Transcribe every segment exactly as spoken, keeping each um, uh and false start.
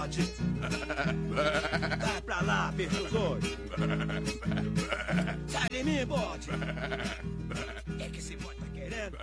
bode. Vai pra lá, perdições. Sai de mim, bode. O que que esse bode tá querendo?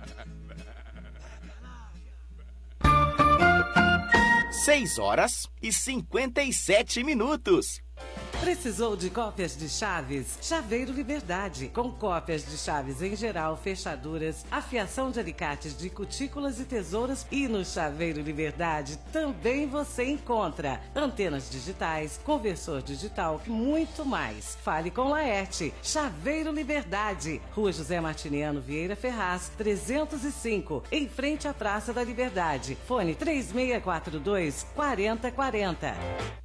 Seis horas e cinquenta e sete minutos. Precisou de cópias de chaves? Chaveiro Liberdade. Com cópias de chaves em geral, fechaduras, afiação de alicates de cutículas e tesouras. E no Chaveiro Liberdade também você encontra antenas digitais, conversor digital, muito mais. Fale com Laerte. Chaveiro Liberdade. Rua José Martiniano Vieira Ferraz, trezentos e cinco, em frente à Praça da Liberdade. Fone três seis quatro dois, quatro zero quatro zero.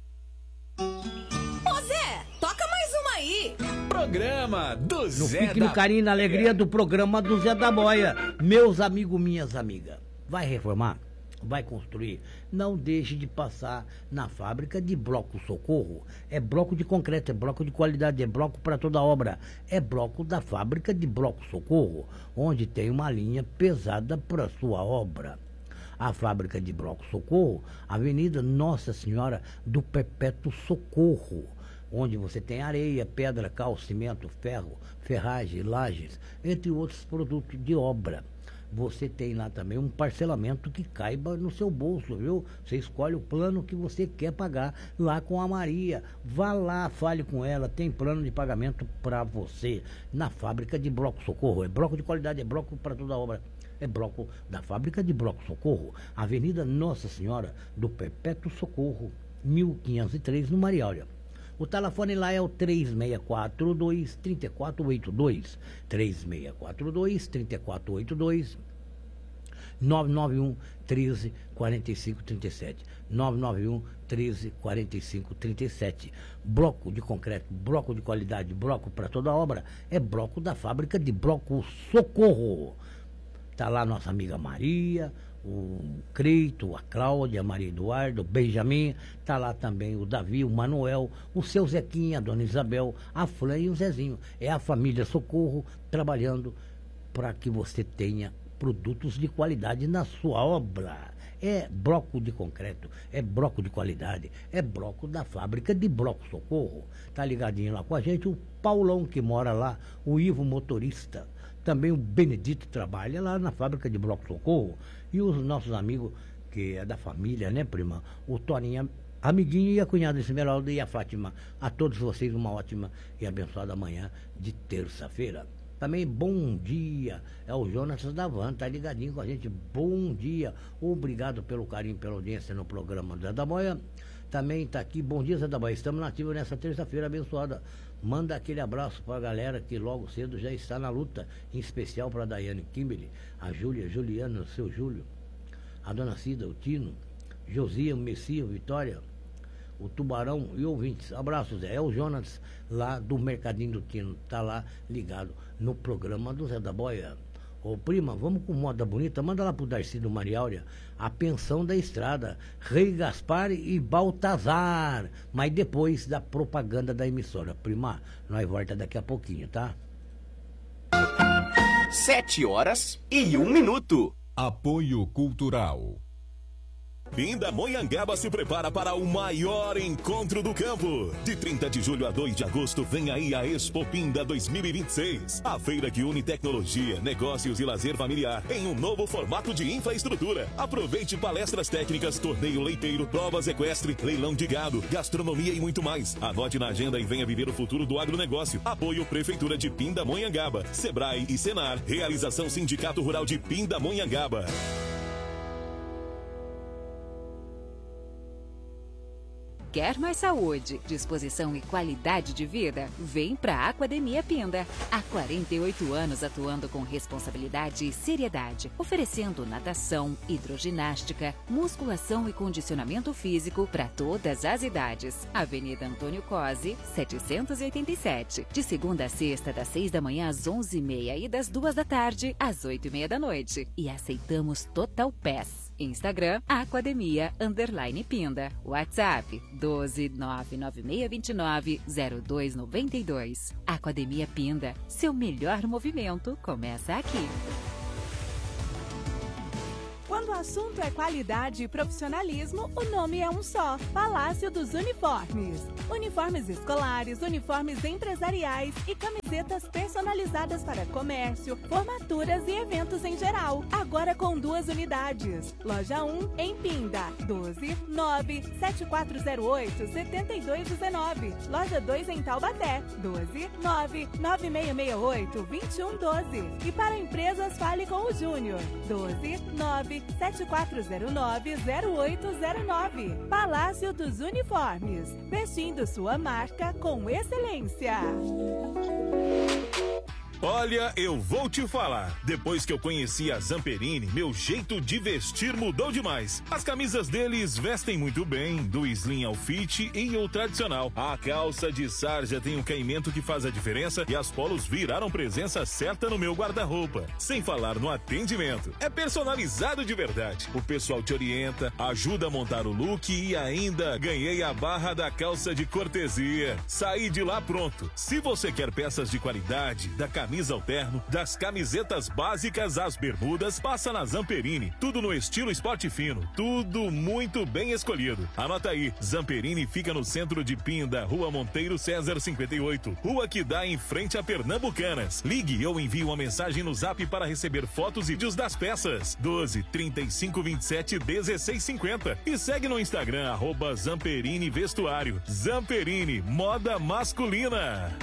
Aí. Programa do no Zé Fique da no carinho e na alegria do programa do Zé da Boia. Meus amigos, minhas amigas, vai reformar? Vai construir? Não deixe de passar na fábrica de Bloco Socorro. É bloco de concreto, é bloco de qualidade, é bloco para toda obra. É bloco da fábrica de Bloco Socorro, onde tem uma linha pesada para sua obra. A fábrica de Bloco Socorro, Avenida Nossa Senhora do Perpétuo Socorro, onde você tem areia, pedra, cal, cimento, ferro, ferragem, lajes, entre outros produtos de obra. Você tem lá também um parcelamento que caiba no seu bolso, viu? Você escolhe o plano que você quer pagar lá com a Maria. Vá lá, fale com ela, tem plano de pagamento para você na fábrica de Bloco Socorro. É bloco de qualidade, é bloco para toda obra. É bloco da fábrica de Bloco Socorro, Avenida Nossa Senhora do Perpétuo Socorro, mil quinhentos e três, no Mariália. O telefone lá é o três seis quatro dois, três quatro oito dois, três seis quatro dois, três quatro oito dois, nove nove um, treze, quarenta e cinco, trinta e sete, nove nove um, treze, quarenta e cinco, trinta e sete. Bloco de concreto, bloco de qualidade, bloco para toda obra, é bloco da fábrica de Bloco Socorro. Tá lá nossa amiga Maria, o Creito, a Cláudia, a Maria Eduardo, o Benjamin, tá lá também o Davi, o Manuel, o seu Zequinha, a Dona Isabel, a Flã e o Zezinho. É a família Socorro trabalhando para que você tenha produtos de qualidade na sua obra. É bloco de concreto, é bloco de qualidade, é bloco da fábrica de Bloco Socorro. Tá ligadinho lá com a gente o Paulão, que mora lá, o Ivo motorista. Também o Benedito trabalha lá na fábrica de Bloco Socorro. E os nossos amigos, que é da família, né, prima? O Toninho, amiguinho, e a cunhada Esmeralda e a Fátima. A todos vocês uma ótima e abençoada manhã de terça-feira. Também bom dia, é o Jonas da Van, tá ligadinho com a gente, bom dia, obrigado pelo carinho, pela audiência no programa do Zé da Boia. Também tá aqui, bom dia Zé da Boia, estamos nativos nessa terça-feira abençoada. Manda aquele abraço para a galera que logo cedo já está na luta, em especial para a Daiane Kimberly, a Júlia, Juliana, o seu Júlio, a Dona Cida, o Tino, Josia, o Messias, Vitória, o Tubarão e ouvintes. Abraços, é o Jonas lá do Mercadinho do Tino, tá lá ligado no programa do Zé da Boia. Ô prima, vamos com moda bonita, manda lá pro Darcy do Mariáurea, a pensão da estrada, Rei Gaspar e Baltazar, mas depois da propaganda da emissora. Prima, nós volta daqui a pouquinho, tá? Sete horas e um minuto. Apoio Cultural. Pindamonhangaba se prepara para o maior encontro do campo. De trinta de julho a dois de agosto, vem aí a Expo Pinda dois mil e vinte e seis. A feira que une tecnologia, negócios e lazer familiar em um novo formato de infraestrutura. Aproveite palestras técnicas, torneio leiteiro, provas equestre, leilão de gado, gastronomia e muito mais. Anote na agenda e venha viver o futuro do agronegócio. Apoio Prefeitura de Pindamonhangaba, Sebrae e Senar. Realização Sindicato Rural de Pindamonhangaba. Quer mais saúde, disposição e qualidade de vida? Vem para a Aquademia Pinda. Há quarenta e oito anos atuando com responsabilidade e seriedade, oferecendo natação, hidroginástica, musculação e condicionamento físico para todas as idades. Avenida Antônio Cosi, setecentos e oitenta e sete. De segunda a sexta, das seis da manhã às onze e meia e das duas da tarde às oito e meia da noite. E aceitamos Total Pass. Instagram, Aquademia, underline Pinda. WhatsApp, doze, nove nove seis dois nove, zero dois nove dois. Aquademia Pinda, seu melhor movimento começa aqui. Quando assunto é qualidade e profissionalismo, o nome é um só: Palácio dos Uniformes. Uniformes escolares, uniformes empresariais e camisetas personalizadas para comércio, formaturas e eventos em geral. Agora com duas unidades. Loja um em Pinda, doze nove sete quatro zero oito sete dois um nove. Loja dois em Taubaté, doze nove nove seis seis oito dois um um doze. E para empresas, fale com o Júnior, doze nove sete quatro zero nove zero oito zero nove. Palácio dos Uniformes, vestindo sua marca com excelência. Olha, eu vou te falar. Depois que eu conheci a Zamperini, meu jeito de vestir mudou demais. As camisas deles vestem muito bem, do slim ao fit e o tradicional. A calça de sarja tem um caimento que faz a diferença e as polos viraram presença certa no meu guarda-roupa. Sem falar no atendimento. É personalizado de verdade. O pessoal te orienta, ajuda a montar o look e ainda ganhei a barra da calça de cortesia. Saí de lá pronto. Se você quer peças de qualidade, da camisa camisa alterno, das camisetas básicas às bermudas, passa na Zamperini. Tudo no estilo esporte fino, tudo muito bem escolhido. Anota aí, Zamperini fica no centro de Pinda, Rua Monteiro César cinquenta e oito, rua que dá em frente a Pernambucanas. Ligue ou envie uma mensagem no Zap para receber fotos e vídeos das peças. doze trinta e cinco vinte e sete dezesseis cinquenta e segue no Instagram arroba Zamperini Vestuário. Zamperini, moda masculina.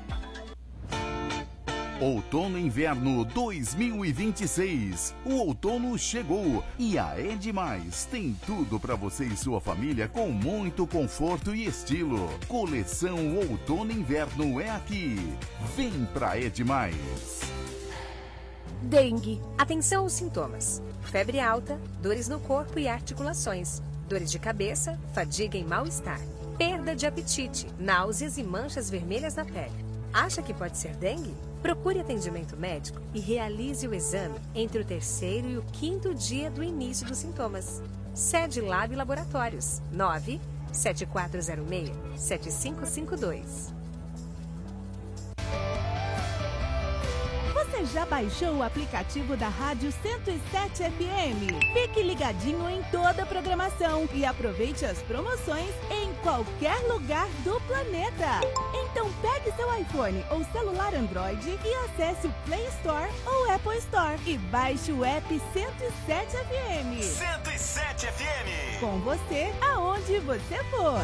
Outono e Inverno dois mil e vinte e seis. O outono chegou e a É Demais tem tudo para você e sua família com muito conforto e estilo. Coleção Outono e Inverno é aqui. Vem pra É Demais. Dengue. Atenção aos sintomas: febre alta, dores no corpo e articulações, dores de cabeça, fadiga e mal-estar, perda de apetite, náuseas e manchas vermelhas na pele. Acha que pode ser dengue? Procure atendimento médico e realize o exame entre o terceiro e o quinto dia do início dos sintomas. Sede Lab Laboratórios, nove sete quatro zero seis sete cinco cinco dois. Você já baixou o aplicativo da Rádio cento e sete F M? Fique ligadinho em toda a programação e aproveite as promoções em qualquer lugar do planeta. Então pegue seu iPhone ou celular Android e acesse o Play Store ou Apple Store e baixe o app cento e sete F M. cento e sete F M. Com você, aonde você for.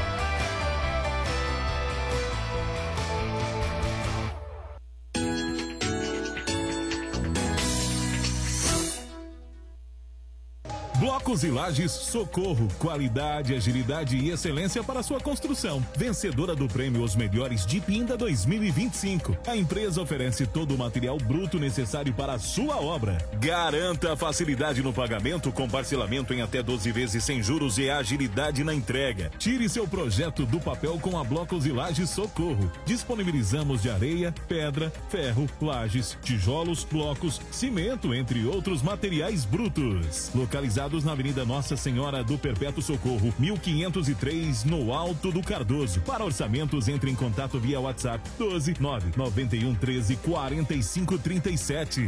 Blocos e Lajes Socorro, qualidade, agilidade e excelência para sua construção. Vencedora do prêmio Os Melhores de Pinda dois mil e vinte e cinco. A empresa oferece todo o material bruto necessário para a sua obra. Garanta facilidade no pagamento com parcelamento em até doze vezes sem juros e agilidade na entrega. Tire seu projeto do papel com a Blocos e Lajes Socorro. Disponibilizamos de areia, pedra, ferro, lajes, tijolos, blocos, cimento, entre outros materiais brutos. Localizado na Avenida Nossa Senhora do Perpétuo Socorro, mil quinhentos e três, no Alto do Cardoso. Para orçamentos, entre em contato via WhatsApp doze nove nove um treze quarenta e cinco trinta e sete.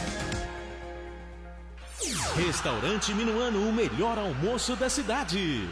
Restaurante Minuano, o melhor almoço da cidade.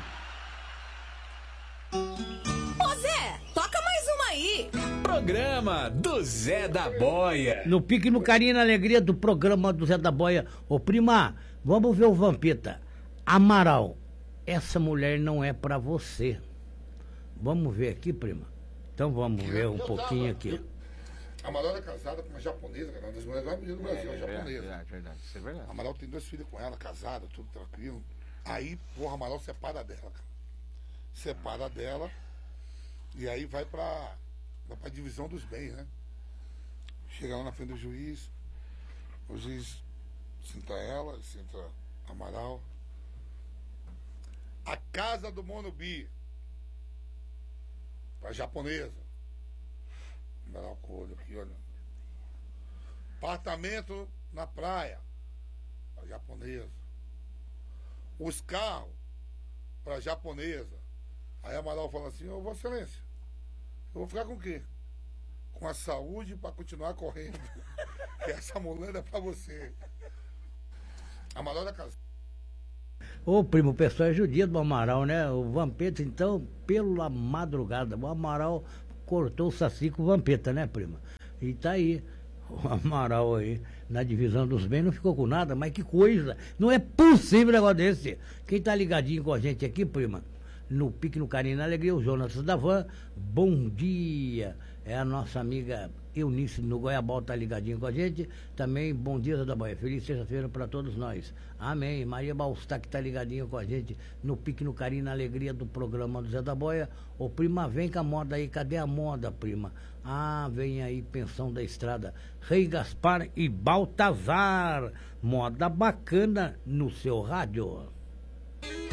Ô Zé, toca mais uma aí. Programa do Zé da Boia. No pique, no carinho e na alegria do programa do Zé da Boia. Ô prima, vamos ver o Vampeta. Amaral, essa mulher não é pra você. Vamos ver aqui, prima? Então vamos ver um pouquinho aqui. A Amaral é casada com uma japonesa, uma das mulheres mais bonitas do Brasil, é, é japonesa. Verdade, verdade, isso é verdade. A Amaral tem dois filhos com ela, casada, tudo tranquilo. Aí, porra, a Amaral separa dela, cara. Separa dela e aí vai pra, vai pra divisão dos bens, né? Chega lá na frente do juiz, o juiz senta ela, senta Amaral. A casa do Monobi, pra japonesa. Amaral com o olho aqui, olha. Apartamento na praia, pra japonesa. Os carros, pra japonesa. Aí Amaral fala assim: ô Vossa Excelência, eu vou ficar com o quê? Com a saúde pra continuar correndo. Que essa mulher é pra você. Amaral da casa. Ô, primo, o pessoal é judia do Amaral, né? O Vampeta, então, pela madrugada, o Amaral cortou o saci com o Vampeta, né, prima? E tá aí, o Amaral aí, na divisão dos bens, não ficou com nada, mas que coisa! Não é possível um negócio desse! Quem tá ligadinho com a gente aqui, prima, no Pique, no Carinho, na Alegria, o Jonas da Van, bom dia! É a nossa amiga Eunice no Goiabal, tá ligadinho com a gente. Também, bom dia, Zé da Boia. Feliz sexta-feira para todos nós. Amém. Maria Balstac tá ligadinho com a gente no Pique, no Carinho, na Alegria do programa do Zé da Boia. Ô, prima, vem com a moda aí. Cadê a moda, prima? Ah, vem aí, Pensão da Estrada. Rei Gaspar e Baltazar. Moda bacana no seu rádio.